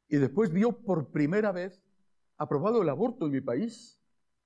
y después vio por primera vez aprobado el aborto en mi país.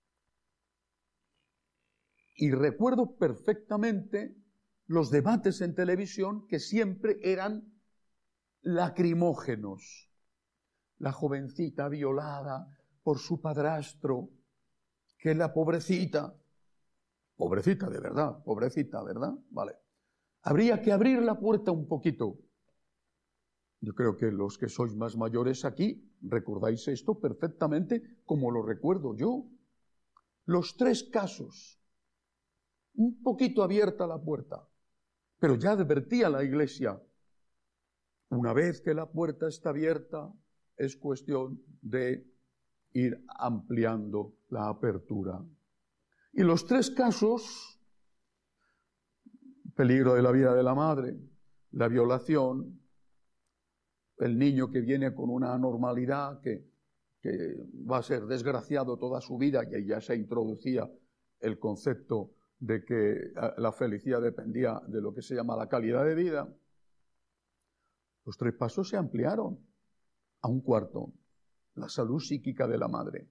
Y recuerdo perfectamente los debates en televisión que siempre eran lacrimógenos. La jovencita violada por su padrastro, que la pobrecita de verdad, pobrecita, ¿verdad? Vale. Habría que abrir la puerta un poquito. Yo creo que los que sois más mayores aquí recordáis esto perfectamente como lo recuerdo yo. Los 3 casos, un poquito abierta la puerta, pero ya advertía la Iglesia, una vez que la puerta está abierta, es cuestión de ir ampliando la apertura. Y los 3 casos, peligro de la vida de la madre, la violación, el niño que viene con una anormalidad que va a ser desgraciado toda su vida, y ahí ya se introducía el concepto de que la felicidad dependía de lo que se llama la calidad de vida. Los 3 pasos se ampliaron a un cuarto, la salud psíquica de la madre.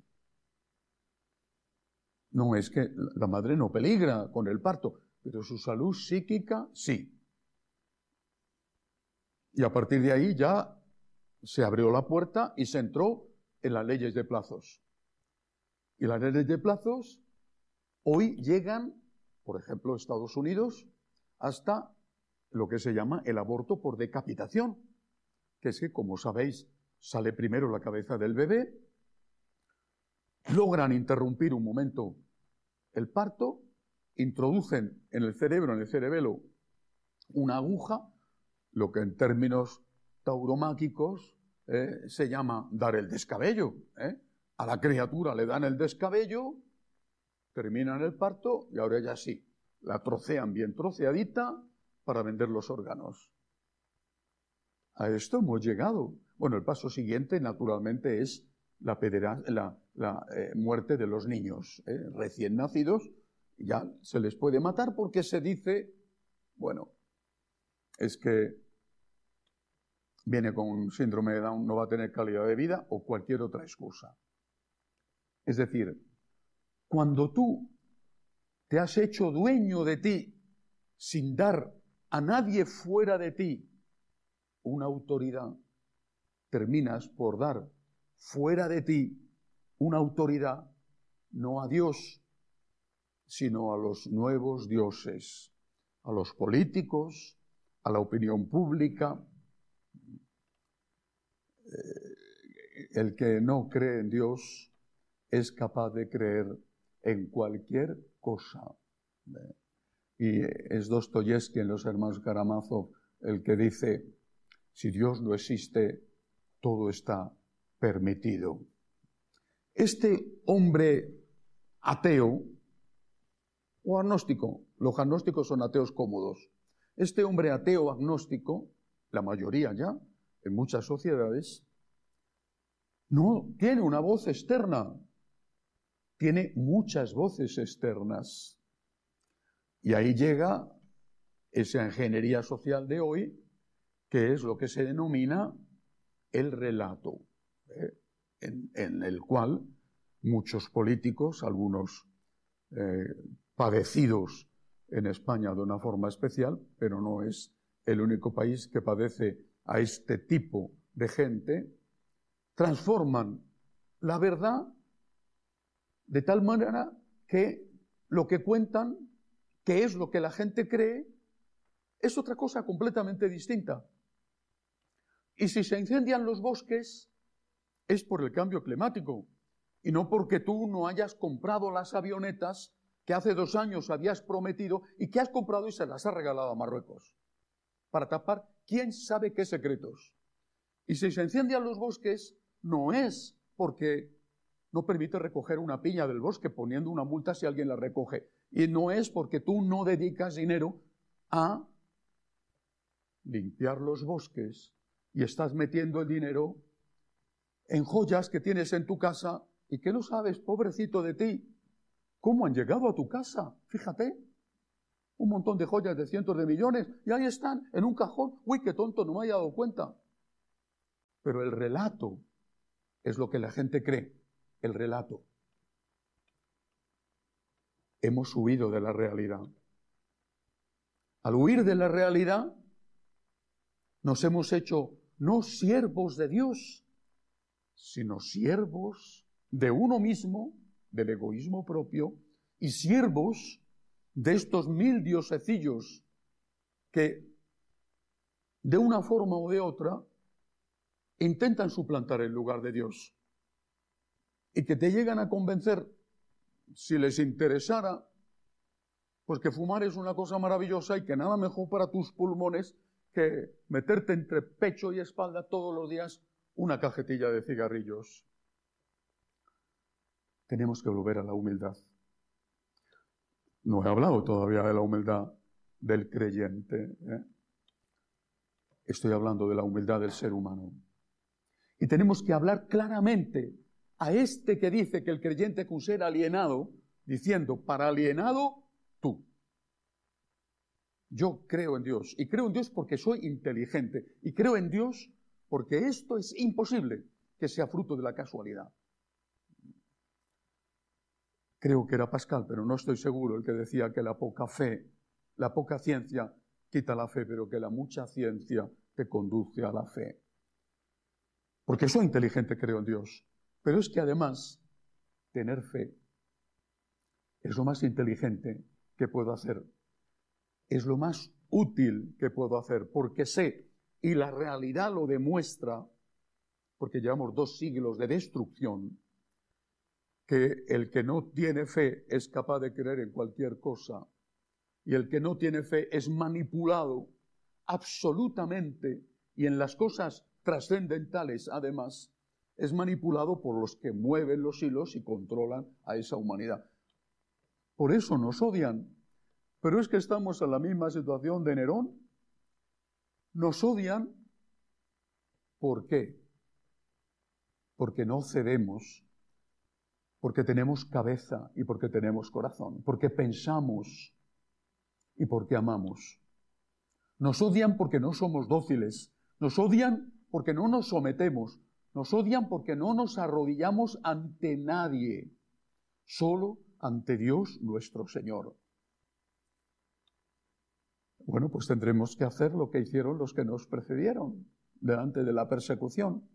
No es que la madre no peligra con el parto, pero su salud psíquica sí. Y a partir de ahí ya se abrió la puerta y se entró en las leyes de plazos. Y las leyes de plazos hoy llegan, por ejemplo, Estados Unidos, hasta lo que se llama el aborto por decapitación, que es que, como sabéis, sale primero la cabeza del bebé, logran interrumpir un momento el parto, introducen en el cerebro, en el cerebelo, una aguja, lo que en términos tauromáquicos se llama dar el descabello. A la criatura le dan el descabello, terminan el parto y ahora ya sí, la trocean bien troceadita para vender los órganos. A esto hemos llegado. Bueno, el paso siguiente, naturalmente, es la muerte de los niños recién nacidos. Ya se les puede matar porque se dice, bueno, es que viene con un síndrome de Down, no va a tener calidad de vida o cualquier otra excusa. Es decir, cuando tú te has hecho dueño de ti sin dar a nadie fuera de ti una autoridad, terminas por dar fuera de ti una autoridad no a Dios, sino a los nuevos dioses, a los políticos, a la opinión pública. El que no cree en Dios es capaz de creer en cualquier cosa. Y es Dostoyevski en Los hermanos Karamazov el que dice, si Dios no existe, todo está permitido. Este hombre ateo o agnóstico, los agnósticos son ateos cómodos, este hombre ateo agnóstico, la mayoría ya, en muchas sociedades, no tiene una voz externa, tiene muchas voces externas. Y ahí llega esa ingeniería social de hoy, que es lo que se denomina el relato, en el cual muchos políticos, algunos padecidos en España de una forma especial, pero no es el único país que padece a este tipo de gente, transforman la verdad de tal manera que lo que cuentan, que es lo que la gente cree, es otra cosa completamente distinta. Y si se incendian los bosques, es por el cambio climático, y no porque tú no hayas comprado las avionetas que hace 2 años habías prometido y que has comprado y se las has regalado a Marruecos, para tapar quién sabe qué secretos. Y si se incendian los bosques, no es porque no permite recoger una piña del bosque poniendo una multa si alguien la recoge. Y no es porque tú no dedicas dinero a limpiar los bosques y estás metiendo el dinero en joyas que tienes en tu casa y que no sabes, pobrecito de ti, cómo han llegado a tu casa. Fíjate, un montón de joyas de cientos de millones y ahí están en un cajón. Uy, qué tonto, no me había dado cuenta. pero el relato es lo que la gente cree, el relato. Hemos huido de la realidad. Al huir de la realidad, nos hemos hecho no siervos de Dios, sino siervos de uno mismo, del egoísmo propio, y siervos de estos 1000 diosecillos que, de una forma o de otra, intentan suplantar el lugar de Dios y que te llegan a convencer, si les interesara, pues que fumar es una cosa maravillosa y que nada mejor para tus pulmones que meterte entre pecho y espalda todos los días una cajetilla de cigarrillos. Tenemos que volver a la humildad. No he hablado todavía de la humildad del creyente, ¿eh? Estoy hablando de la humildad del ser humano. Y tenemos que hablar claramente a este que dice que el creyente es un ser alienado, diciendo, para alienado, tú. Yo creo en Dios, y creo en Dios porque soy inteligente, y creo en Dios porque esto es imposible que sea fruto de la casualidad. Creo que era Pascal, pero no estoy seguro, el que decía que la poca fe, la poca ciencia quita la fe, pero que la mucha ciencia te conduce a la fe. Porque soy inteligente, creo en Dios. Pero es que además, tener fe es lo más inteligente que puedo hacer. Es lo más útil que puedo hacer, porque sé, y la realidad lo demuestra, porque llevamos 2 siglos de destrucción, que el que no tiene fe es capaz de creer en cualquier cosa, y el que no tiene fe es manipulado absolutamente, y en las cosas trascendentales, además, es manipulado por los que mueven los hilos y controlan a esa humanidad. Por eso nos odian. Pero es que estamos en la misma situación de Nerón. Nos odian. ¿Por qué? Porque no cedemos, porque tenemos cabeza y porque tenemos corazón, porque pensamos y porque amamos. Nos odian porque no somos dóciles, nos odian porque no nos sometemos, nos odian porque no nos arrodillamos ante nadie, solo ante Dios nuestro Señor. Bueno, pues tendremos que hacer lo que hicieron los que nos precedieron delante de la persecución.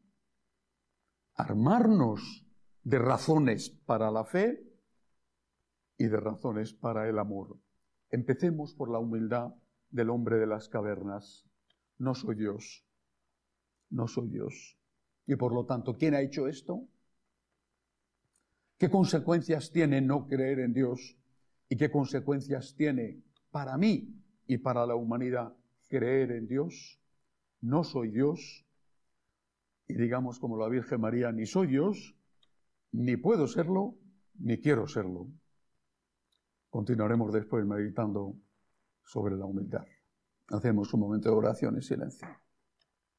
Armarnos de razones para la fe y de razones para el amor. Empecemos por la humildad del hombre de las cavernas. No soy Dios. No soy Dios. Y por lo tanto, ¿quién ha hecho esto? ¿Qué consecuencias tiene no creer en Dios? ¿Y qué consecuencias tiene para mí y para la humanidad creer en Dios? No soy Dios. Y digamos como la Virgen María, ni soy Dios, ni puedo serlo, ni quiero serlo. Continuaremos después meditando sobre la humildad. Hacemos un momento de oración y silencio.